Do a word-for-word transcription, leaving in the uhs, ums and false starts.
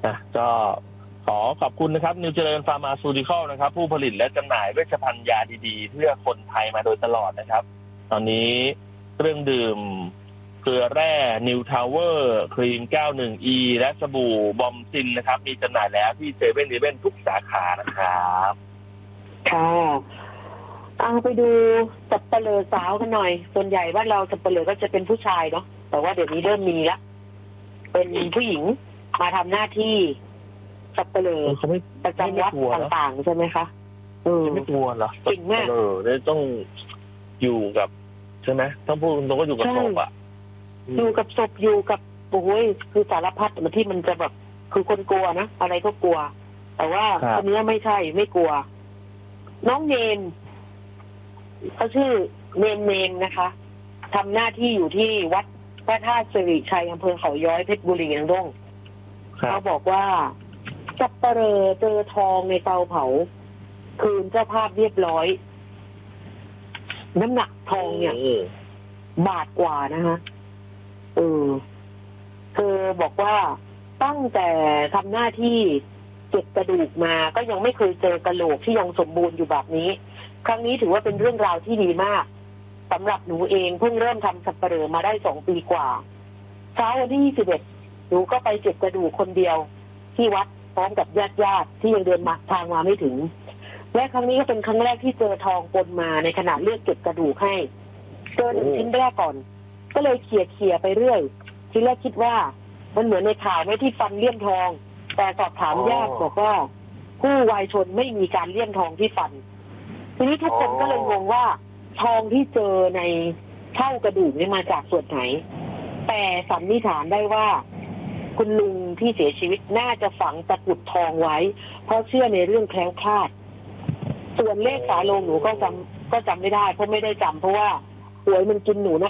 นะก็ขอขอบคุณนะครับนิวเจริญฟาร์มาซูติคอลนะครับผู้ผลิตและจำหน่ายเวชภัณฑ์ยาดีๆเพื่อคนไทยมาโดยตลอดนะครับตอนนี้เครื่องดื่มเกลือแร่นิวทาวเวอร์ครีม เก้าสิบเอ็ด อี และสบู่บอมซินนะครับมีจำหน่ายแล้วที่เซเว่นอีเลฟเว่นทุกสาขานะครับค่ะเอาไปดูสับเปลือสาวกันหน่อยส่วนใหญ่ว่าเราสับเปลือก็จะเป็นผู้ชายเนาะแต่ว่าเดี๋ยวนี้เริ่มมีละเป็นผู้หญิงมาทำหน้าที่สับเปลือประจำวัดต่างๆใช่ไหมคะเออไม่กลัวเหรอจริงมากเออเนี่ยต้องอยู่กับใช่ไหมต้องพูดตรงก็อยู่กับศพอ่ะอยู่กับศพอยู่กับโอ้ยคือสารพัดมันที่มันจะแบบคือคนกลัวนะอะไรก็กลัวแต่ว่าคนนี้ไม่ใช่ไม่กลัวน้องเนมเขาชื่อเนมเนมนะคะทำหน้าที่อยู่ที่วัดพระธาตุสิริชัยอำเภอเขาย้อยเพชรบุรีนังด้งเขาบอกว่าสับปะเลอเจอทองในเตาเผาคืนเจ้าภาพเรียบร้อยน้ำหนักทองเนี่ยบาทกว่านะคะเออเธอบอกว่าตั้งแต่ทำหน้าที่เก็บกระดูกมาก็ยังไม่เคยเจอกระโหลกที่ยังสมบูรณ์อยู่แบบนี้ครั้งนี้ถือว่าเป็นเรื่องราวที่ดีมากสำหรับหนูเองเพิ่งเริ่มทำสับปะเลอมาได้สองปีกว่าเช้าวันที่ยี่สิบเอ็ดหนูก็ไปเก็บกระดูกคนเดียวที่วัดพร้อมกับญาติญาติที่ยังเดินมาทางมาไม่ถึงและครั้งนี้ก็เป็นครั้งแรกที่เจอทองปนมาในขณะเลือกเก็บกระดูกให้เจอหนึ่งชิ้นแรกก่อนก็เลยเขี่ยเขี่ยไปเรื่อยทีแรกคิดว่ามันเหมือนในข่าวไม่ที่ฟันเลี่ยมทองแต่สอบถามญาติบอกว่าผู้วายชนไม่มีการเลี่ยมทองที่ฟันทีนี้ทุกคนก็เลยงงว่าทองที่เจอในเท่ากระดูกนี่มาจากส่วนไหนแต่สันนิษฐานได้ว่าคุณลุงที่เสียชีวิตน่าจะฝังตะกรุดทองไว้เพราะเชื่อในเรื่องแคล้วคลาดส่วนเลขฝาโลงหนูก็จำก็จำไม่ได้เพราะไม่ได้จำเพราะว่าหวยมันกินหนูนัก